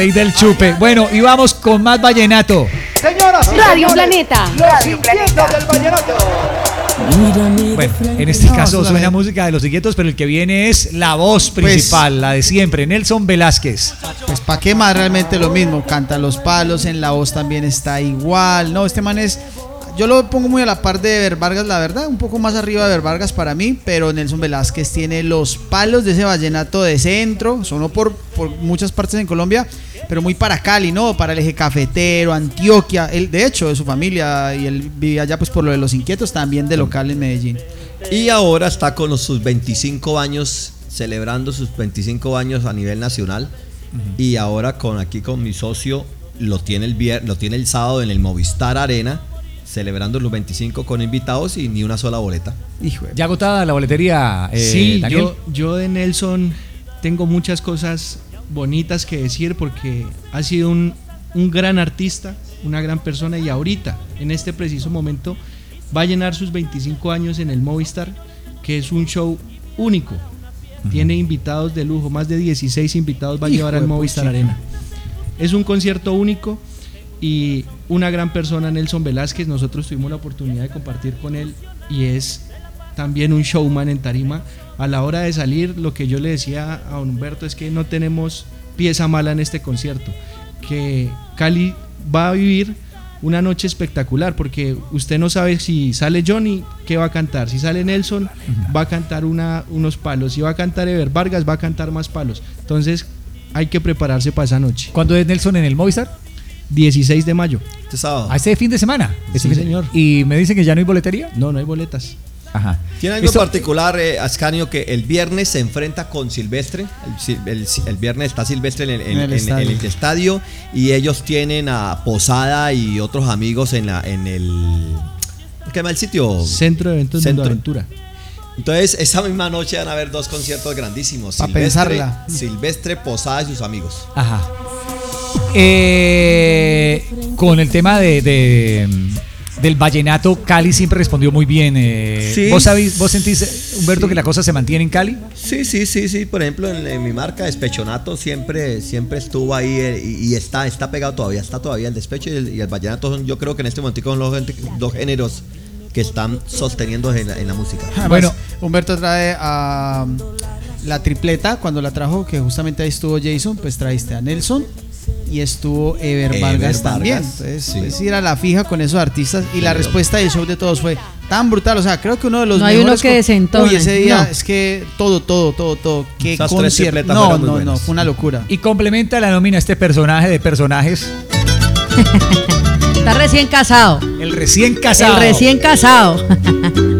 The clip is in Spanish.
Y del chupe. Bueno, y vamos con más vallenato. Señoras y Radio señores, Planeta. Los Inquietos del Vallenato. Bueno, en este caso suena música de Los Inquietos, pero el que viene es la voz principal, la de siempre, Nelson Velázquez. Pues pa' qué más, realmente lo mismo, canta los palos, en la voz también está igual. No, este man es, yo lo pongo muy a la par de Ever Vargas, la verdad, un poco más arriba de Ever Vargas para mí, pero Nelson Velázquez tiene los palos de ese vallenato de centro, sonó por muchas partes en Colombia, pero muy para Cali, ¿no? Para el eje cafetero, Antioquia, él de hecho de su familia, y él vivía allá pues por lo de Los Inquietos, también de local en Medellín. Y ahora está con sus 25 años, celebrando sus 25 años a nivel nacional. Y ahora aquí con mi socio lo tiene el sábado en el Movistar Arena, celebrando los 25 con invitados y ni una sola boleta. Hijo, ¿Ya agotada la boletería? Sí, Daniel. yo de Nelson tengo muchas cosas bonitas que decir porque ha sido un gran artista, una gran persona, y ahorita, en este preciso momento, va a llenar sus 25 años en el Movistar, que es un show único. Tiene invitados de lujo, más de 16 invitados va a llevar al Movistar Arena. Es un concierto único y una gran persona, Nelson Velázquez. Nosotros tuvimos la oportunidad de compartir con él y es también un showman en tarima. A la hora de salir, lo que yo le decía a Humberto es que no tenemos pieza mala en este concierto, que Cali va a vivir una noche espectacular, porque usted no sabe si sale Johnny, ¿qué va a cantar? Si sale Nelson, va a cantar unos palos. Si va a cantar Ever Vargas, va a cantar más palos. Entonces hay que prepararse para esa noche. ¿Cuándo es Nelson en el Movistar? 16 de mayo. Este sábado. ¿A este fin de semana? Sí, señor. ¿Y me dicen que ya no hay boletería? No hay boletas. Ajá. Tiene algo particular, Ascanio, que el viernes se enfrenta con Silvestre. El viernes está Silvestre en el estadio, y ellos tienen a Posada y otros amigos en el ¿qué llama el sitio? Centro de Eventos Mundo Aventura. Entonces, esa misma noche van a haber dos conciertos grandísimos. Para pensarla. Silvestre, Posada y sus amigos. Ajá. Con el tema del vallenato, Cali siempre respondió muy bien. Sí. ¿Vos sentís, Humberto, que la cosa se mantiene en Cali? Sí. Por ejemplo, en mi marca, Despechonato, siempre estuvo ahí y está pegado todavía. Está todavía el despecho y el vallenato. Yo creo que en este momento son los dos géneros que están sosteniendo en la música. Bueno, Humberto trae a la tripleta, cuando la trajo, que justamente ahí estuvo Jason, pues traíste a Nelson y estuvo Ever Vargas también. Entonces, sí. Pues ir a la fija con esos artistas, y la respuesta del show de todos fue tan brutal. O sea, creo que uno de los no hay mejores. uno que desentone. Uy, ese día No. es que todo. Qué Esas tres concierto. tripletas fueron muy No, buenas. fue una locura. Y complementa la nómina este personaje de personajes, Está recién casado. el recién casado. El recién casado.